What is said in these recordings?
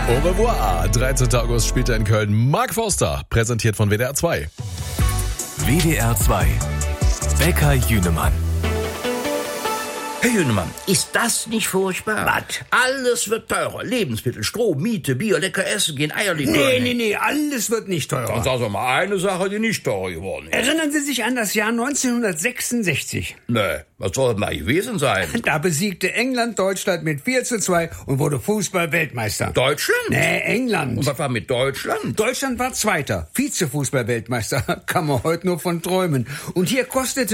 Au revoir. 13. August spielt er in Köln. Mark Forster, präsentiert von WDR 2. WDR 2. Bäcker Jünemann. Herr Jünemann, ist das nicht furchtbar? Was? Alles wird teurer. Lebensmittel, Strom, Miete, Bier, lecker essen gehen, Eierlikör. Nee, alles wird nicht Dann teurer. sagen Sie mal eine Sache, die nicht teurer geworden ist. Erinnern Sie sich an das Jahr 1966. Nee, was soll das mal gewesen sein? Da besiegte England Deutschland mit 4:2 und wurde Fußball-Weltmeister. Deutschland? Nee, England. Und was war mit Deutschland? Deutschland war Zweiter, Vize-Fußball-Weltmeister. Kann man heute nur von träumen. Und hier kostete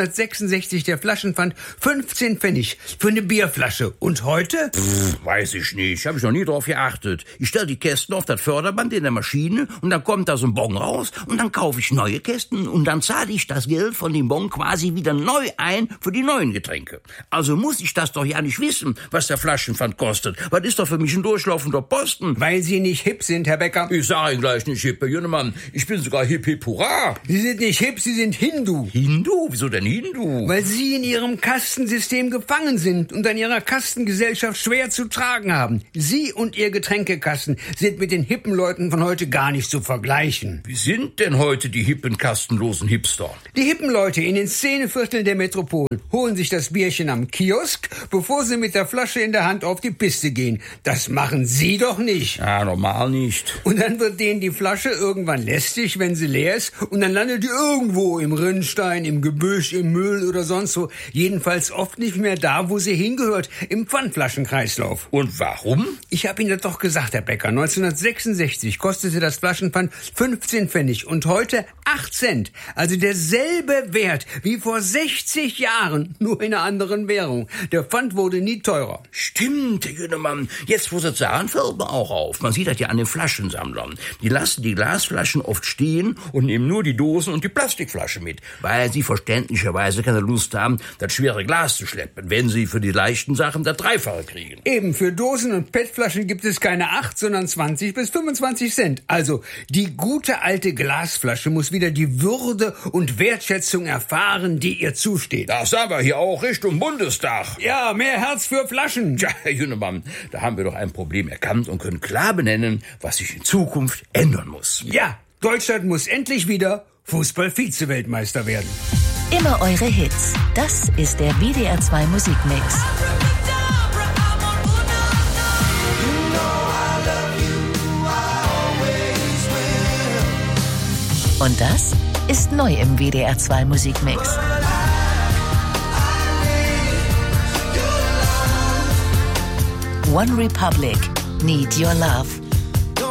1966 der Flaschenpfand 15 Pfennig für eine Bierflasche. Und heute? Weiß ich nicht, habe ich noch nie drauf geachtet. Ich stelle die Kästen auf das Förderband in der Maschine und dann kommt da so ein Bon raus und dann kaufe ich neue Kästen und dann zahle ich das Geld von dem Bon quasi wieder neu ein für die neuen Getränke. Also muss ich das doch ja nicht wissen, was der Flaschenpfand kostet. Was ist doch für mich ein durchlaufender Posten? Weil Sie nicht hip sind, Herr Bäcker. Ich sage Ihnen gleich nicht hip, Herr Jünemann. Ich bin sogar hip hip hurra. Sie sind nicht hip, Sie sind Hindu. Hindu? Wieso denn Hindu? Weil Sie in Ihrem Kastensystem gefangen sind und an Ihrer Kastengesellschaft schwer zu tragen haben. Sie und Ihr Getränkekasten sind mit den hippen Leuten von heute gar nicht zu vergleichen. Wie sind denn heute die hippen, kastenlosen Hipster? Die hippen Leute in den Szenevierteln der Metropole holen sich das Bierchen am Kiosk, bevor sie mit der Flasche in der Hand auf die Piste gehen. Das machen Sie doch nicht. Ja, normal nicht. Und dann wird denen die Flasche irgendwann lästig, wenn sie leer ist, und dann landet die irgendwo im Rinnstein, im Gebüsch, im Müll oder sonst wo. Jedenfalls oft nicht mehr da, wo sie hingehört, im Pfandflaschenkreislauf. Und warum? Ich habe Ihnen das doch gesagt, Herr Bäcker. 1966 kostete das Flaschenpfand 15 Pfennig und heute 8 Cent. Also derselbe Wert wie vor 60 Jahren, nur in einer anderen Währung. Der Pfand wurde nie teurer. Stimmt, Herr Jünemann. Jetzt, wo Sie sagen, fällt mir auch auf. Man sieht das ja an den Flaschensammlern. Die lassen die Glasflaschen oft stehen und nehmen nur die Dosen und die Plastikflasche mit, weil sie verständlicherweise keine Lust haben, das schwere Glas zu schleppen, wenn sie für die leichten Sachen das Dreifache kriegen. Eben, für Dosen und PET-Flaschen gibt es keine 8, sondern 20 bis 25 Cent. Also, die gute alte Glasflasche muss wieder die Würde und Wertschätzung erfahren, die ihr zusteht. Das sagen wir hier auch Richtung Bundestag. Ja, mehr Herz für Flaschen. Tja, Herr Jünemann, da haben wir doch ein Problem erkannt und können klar benennen, was sich in Zukunft ändern muss. Ja, Deutschland muss endlich wieder Fußball-Vize-Weltmeister werden. Immer eure Hits. Das ist der WDR 2 Musikmix. Und das ist neu im WDR 2 Musikmix. One Republic, Need Your Love.